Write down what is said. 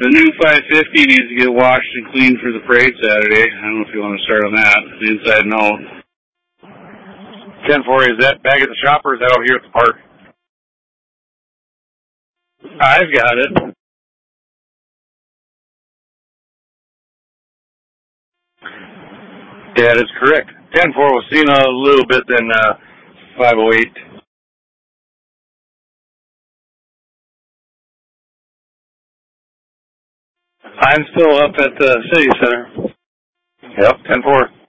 The new 550 needs to get washed and cleaned for the parade Saturday. I don't know if you want to start on that. The inside note. 10-4, is that back at the shop or is that over here at the park? I've got it. Yeah, that's correct. 10-4 was seen a little bit than 508. I'm still up at the City Center. Yep, 10-4.